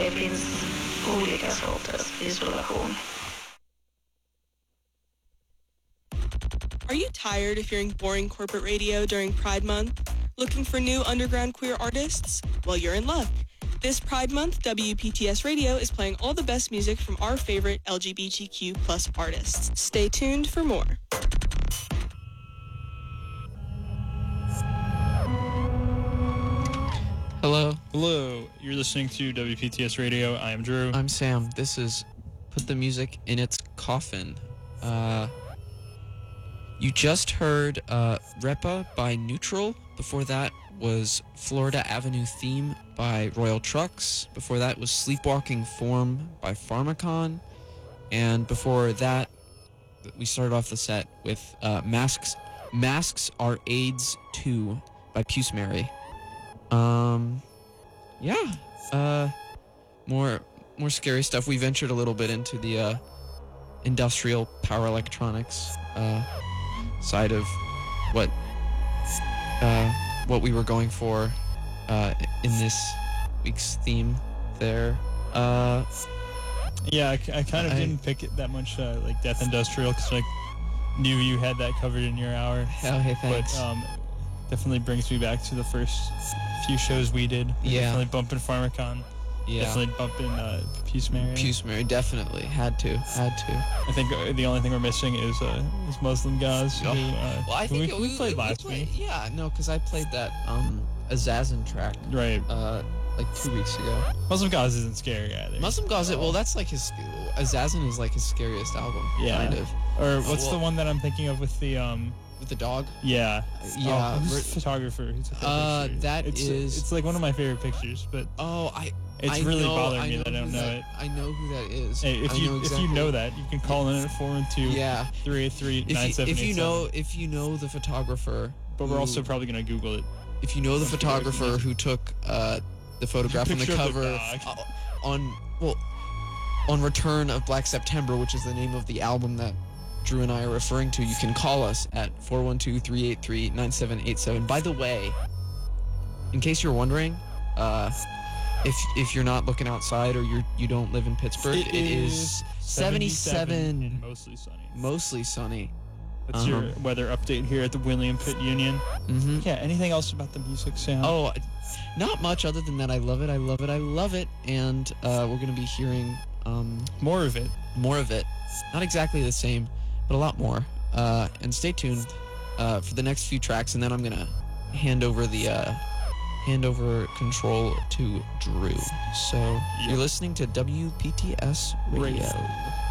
det finns olika sorters isolation. Are you tired of hearing boring corporate radio during Pride Month? Looking for new underground queer artists? Well, you're in luck. This Pride Month, WPTS Radio is playing all the best music from our favorite LGBTQ plus artists. Stay tuned for more. Hello. Hello. You're listening to WPTS Radio. I am Drew. I'm Sam. This is Put the Music in Its Coffin. You just heard Repa by Neutral. Before that was Florida Avenue Theme by Royal Trucks. Before that was Sleepwalking Form by Pharmacon. And before that, we started off the set with Masks Are AIDS 2 by Puce Mary. More scary stuff. We ventured a little bit into the industrial power electronics side of what we were going for in this week's theme there. Yeah, I kind of didn't pick it that much like Death Industrial because I knew you had that covered in your hour. Oh, hey, thanks. But definitely brings me back to the first few shows we did. Yeah. Definitely bumping Pharmacon. Yeah. Definitely bumping Puce Mary. Puce Mary, definitely. Had to. I think the only thing we're missing is Muslim Gauze. Oh. Well, I think we played last week. Yeah, no, because I played that Azazin track. Right. Like 2 weeks ago. Muslim Gauze isn't scary either. Muslim Gauze, well, that's like his... Azazin is like his scariest album. Yeah. Kind of. Or what's the one that I'm thinking of with the... With the dog? Yeah. Yeah. Who's the photographer who took that picture? It's like one of my favorite pictures, but... It's really bothering me that I don't know it. I know who that is. Hey, if you know that, you can call in at 412-383-9787. If you know the photographer, but we're also probably gonna Google it. If you know the photographer who took the photograph on the cover on Return of Black September, which is the name of the album that Drew and I are referring to, you can call us at 412-383-9787. By the way, in case you're wondering, if you're not looking outside or you don't live in Pittsburgh, it is 77 and mostly sunny. Mostly sunny. That's your weather update here at the William Pitt Union. Mm-hmm. Yeah, anything else about the music, Sam? Oh, not much other than that. I love it. And we're going to be hearing more of it. Not exactly the same, but a lot more. And stay tuned for the next few tracks, and then I'm going to hand over control to Drew. So you're listening to WPTS Radio.